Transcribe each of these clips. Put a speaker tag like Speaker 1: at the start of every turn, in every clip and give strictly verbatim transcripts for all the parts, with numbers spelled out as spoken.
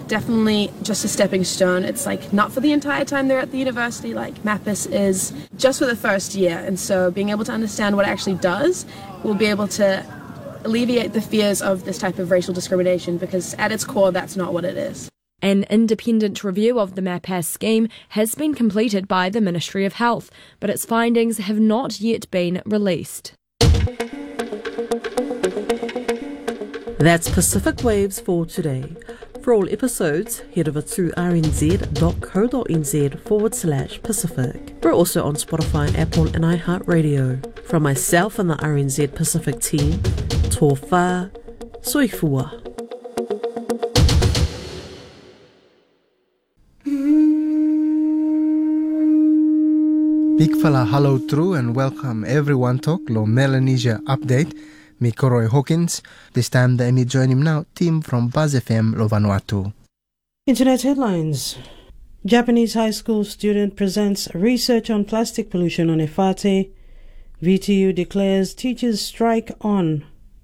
Speaker 1: definitely just a stepping stone. It's like not for the entire time they're at the university. Like MAPIS is just for the first year, and so being able to understand what it actually does will be able to alleviate the fears of this type of racial discrimination, because at its core that's not what it is.
Speaker 2: An independent review of the MAPAS scheme has been completed by the Ministry of Health, but its findings have not yet been released.
Speaker 3: That's Pacific Waves for today. For all episodes, head over to rnz.co.nz forward slash Pacific. We're also on Spotify, Apple and iHeartRadio. From myself and the R N Z Pacific team, tō whā, soifua.
Speaker 4: Big fella hello true and welcome everyone to Lo Melanesia Update. Me Koroi Hawkins. This time the me join him now, team from Buzz F M Lo Vanuatu.
Speaker 5: Internet headlines. Japanese high school student presents research on plastic pollution on Efate. V T U declares teachers strike on.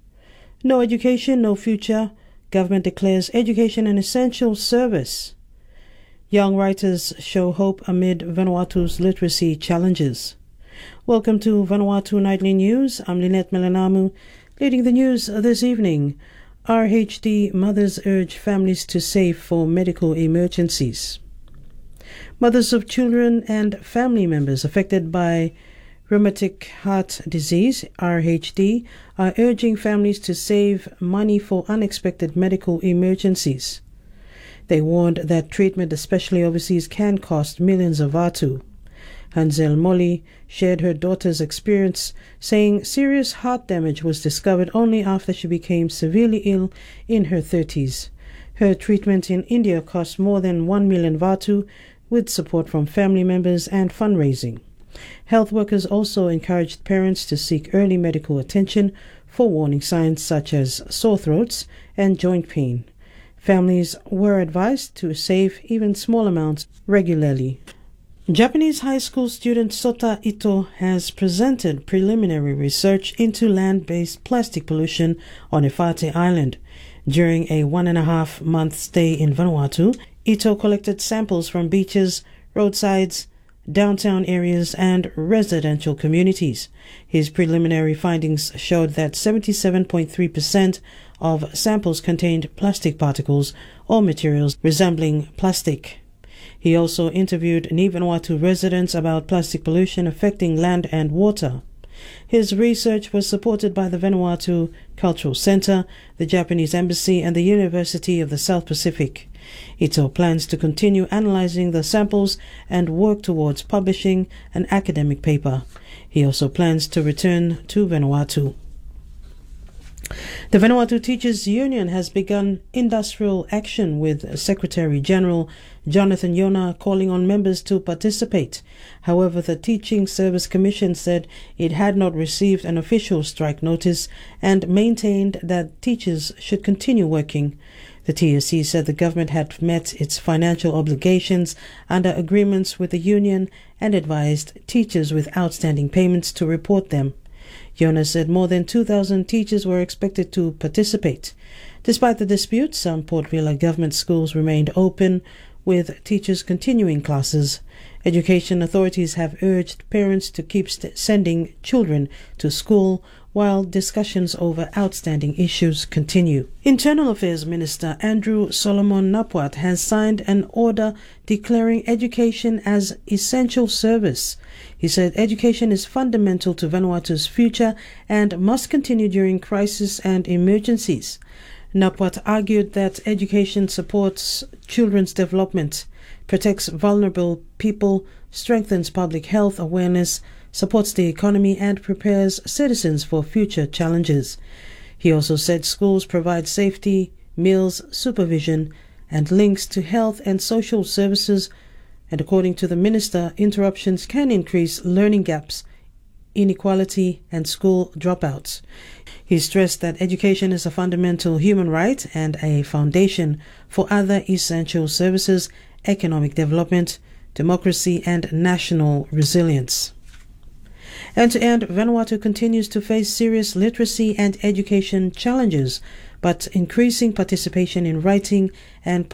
Speaker 5: No education, no future. Government declares education an essential service. Young writers show hope amid Vanuatu's literacy challenges. Welcome to Vanuatu Nightly News. I'm Lynette Melanamu, leading the news this evening. R H D mothers urge families to save for medical emergencies. Mothers of children and family members affected by rheumatic heart disease, R H D, are urging families to save money for unexpected medical emergencies. They warned that treatment, especially overseas, can cost millions of vatu. Hansel Molly shared her daughter's experience, saying serious heart damage was discovered only after she became severely ill in her thirties. Her treatment in India cost more than one million vatu, with support from family members and fundraising. Health workers also encouraged parents to seek early medical attention for warning signs such as sore throats and joint pain. Families were advised to save even small amounts regularly. Japanese high school student Sota Ito has presented preliminary research into land-based plastic pollution on Efate Island. During a one and a half month stay in Vanuatu, Ito collected samples from beaches, roadsides, downtown areas and residential communities. His preliminary findings showed that seventy-seven point three percent of samples contained plastic particles or materials resembling plastic. He also interviewed Ni Vanuatu residents about plastic pollution affecting land and water. His research was supported by the Vanuatu Cultural Center, the Japanese Embassy and the University of the South Pacific. Ito plans to continue analyzing the samples and work towards publishing an academic paper. He also plans to return to Vanuatu. The Vanuatu Teachers Union has begun industrial action with Secretary General Jonathan Yona calling on members to participate. However, the Teaching Service Commission said it had not received an official strike notice and maintained that teachers should continue working. The T S C said the government had met its financial obligations under agreements with the union and advised teachers with outstanding payments to report them. Yona said more than two thousand teachers were expected to participate. Despite the dispute, some Port Vila government schools remained open, with teachers continuing classes. Education authorities have urged parents to keep st- sending children to school while discussions over outstanding issues continue. Internal Affairs Minister Andrew Solomon Napwat has signed an order declaring education as essential service. He said education is fundamental to Vanuatu's future and must continue during crisis and emergencies. Napwat argued that education supports children's development, protects vulnerable people, strengthens public health awareness, supports the economy and prepares citizens for future challenges. He also said schools provide safety, meals, supervision, and links to health and social services, and according to the minister, interruptions can increase learning gaps, inequality, and school dropouts. He stressed that education is a fundamental human right and a foundation for other essential services, economic development, democracy, and national resilience. End to end, Vanuatu continues to face serious literacy and education challenges, but increasing participation in writing and